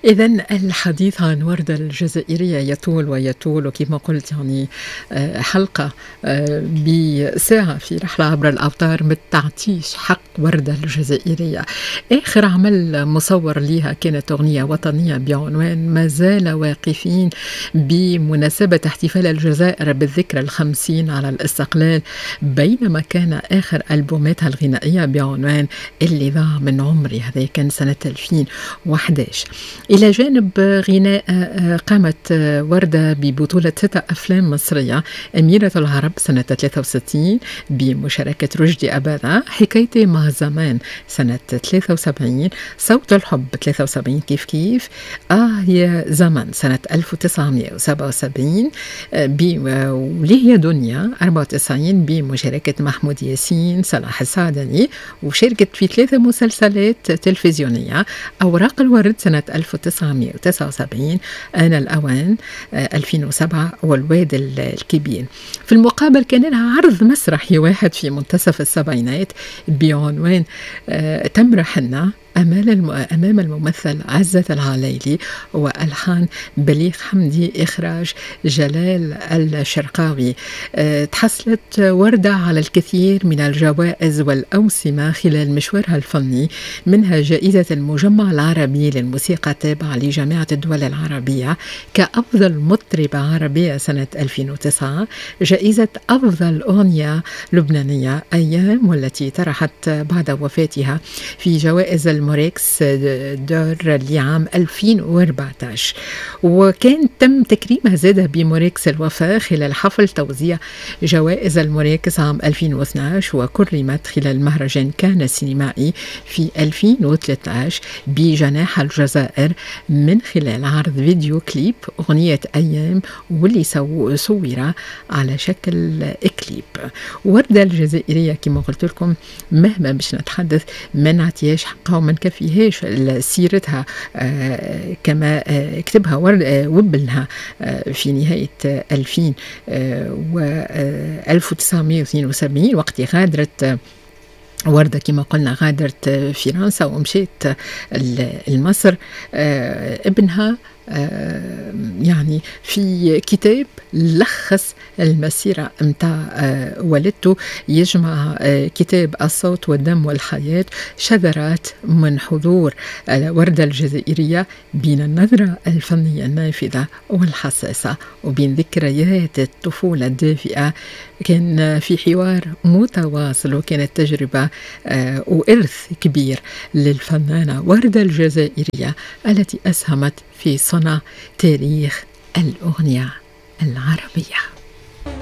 إذا الحديث عن وردة الجزائرية يطول ويطول، وكما قلت يعني حلقة بساعة في رحلة عبر الأوتار بالتعطيش حق وردة الجزائرية. آخر عمل مصور لها كانت أغنية وطنية بعنوان ما زال واقفين بمناسبة احتفال الجزائر بالذكرى 50 على الاستقلال، بينما كان آخر ألبوماتها الغنائية بعنوان اللي ضاع من عمري، هذا كان سنة 2011. إلى جانب غناء قامت وردة ببطولة 6 أفلام مصرية: أميرة العرب سنة 63 بمشاركة رشدي أباظة، حكايتي مع زمان سنة 73، صوت الحب 73 كيف كيف، يا زمن سنة 1977، وليه دنيا 94 بمشاركة محمود ياسين صلاح السعدني، وشاركت في 3 مسلسلات تلفزيونية: أوراق الورد سنة 1979، آن الأوان 2007، والواد الكبير. في المقابل كان لها عرض مسرحي واحد في منتصف السبعينات بعنوان تمر حنة أمام الممثل عزت العلايلي، وألحان بليغ حمدي، إخراج جلال الشرقاوي. تحصلت وردة على الكثير من الجوائز والأوسمة خلال مشوارها الفني، منها جائزة المجمع العربي للموسيقى التابعة لجامعة الدول العربية كأفضل مطربة عربية سنة 2009، جائزة أفضل أغنية لبنانية أيام، والتي طرحت بعد وفاتها في جوائز الموريكس دور لعام 2014. وكان تم تكريمها زادة بموريكس الوفاء خلال حفل توزيع جوائز الموريكس عام 2012، وكرمت خلال مهرجان كان السينمائي في 2013 بجناح الجزائر من خلال عرض فيديو كليب أغنية أيام، واللي صور على شكل كليب. وردة الجزائرية كما قلت لكم مهما باش نتحدث ما نعطيهاش حقها وما نكفيهاش سيرتها كما كتبها وبلها في نهاية 1972 وقت غادرت وردة كما قلنا، غادرت فرنسا ومشيت لمصر. ابنها يعني في كتاب لخص المسيرة متاع والدته، يجمع كتاب الصوت والدم والحياة، شذرات من حضور وردة الجزائرية بين النظرة الفنية النافذة والحساسة وبين ذكريات الطفولة الدافئة. كان في حوار متواصل، وكانت تجربة وإرث كبير للفنانة وردة الجزائرية التي أسهمت في صنع تاريخ الأغنية العربية.